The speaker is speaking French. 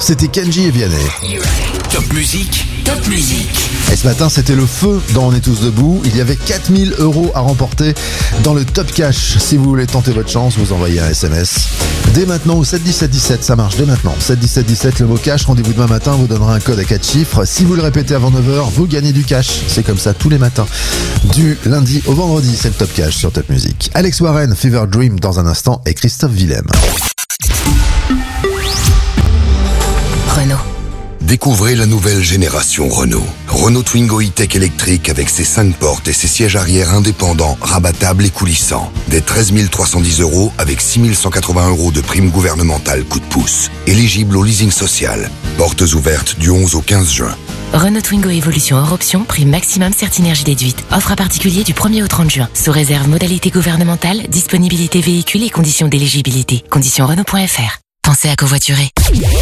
c'était Kenji et Vianney. Top musique, top musique. Et ce matin, c'était le feu dans On est tous debout. Il y avait 4000 € à remporter dans le Top Cash. Si vous voulez tenter votre chance, vous envoyez un SMS. Dès maintenant au 71717, ça marche dès maintenant. 71717, le mot cash. Rendez-vous demain matin, vous donnera un code à 4 chiffres. Si vous le répétez avant 9h, vous gagnez du cash. C'est comme ça tous les matins. Du lundi au vendredi, c'est le Top Cash sur Top Music. Alex Warren, Fever Dream dans un instant et Christophe Willem. Renault. Découvrez la nouvelle génération Renault. Renault Twingo E-Tech électrique avec ses 5 portes et ses sièges arrière indépendants, rabattables et coulissants. Dès 13 310 € avec 6 180 € de prime gouvernementale coup de pouce. Éligible au leasing social. Portes ouvertes du 11 au 15 juin. Renault Twingo Évolution hors option, prime maximum Certinergie déduite. Offre à particulier du 1er au 30 juin. Sous réserve modalité gouvernementale, disponibilité véhicule et conditions d'éligibilité. Conditions Renault.fr. Pensez à covoiturer.